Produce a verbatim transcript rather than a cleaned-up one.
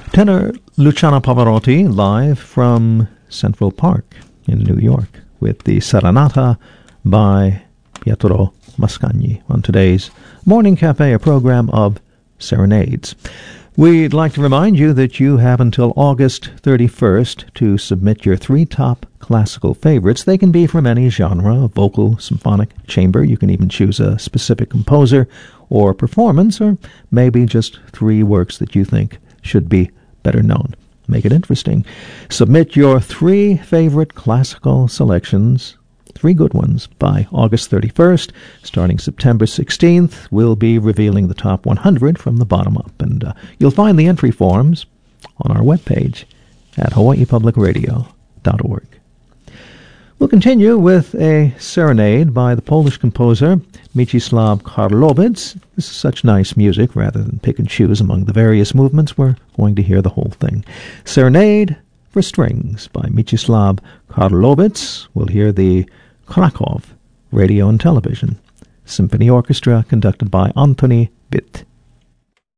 Tenor Luciano Pavarotti live from Central Park in New York with the Serenata by Pietro Mascagni on today's Morning Cafe, a program of serenades. We'd like to remind you that you have until August thirty-first to submit your three top classical favorites. They can be from any genre, vocal, symphonic, chamber. You can even choose a specific composer or performance, or maybe just three works that you think should be better known. Make it interesting. Submit your three favorite classical selections, three good ones, by August thirty-first. Starting September sixteenth, we'll be revealing the top one hundred from the bottom up, and uh, you'll find the entry forms on our webpage at hawaii public radio dot org. We'll continue with a serenade by the Polish composer Mieczysław Karlowicz. This is such nice music. Rather than pick and choose among the various movements, we're going to hear the whole thing. Serenade for Strings by Mieczysław Karlowicz. We'll hear the Krakow Radio and Television Symphony Orchestra conducted by Antoni Witt.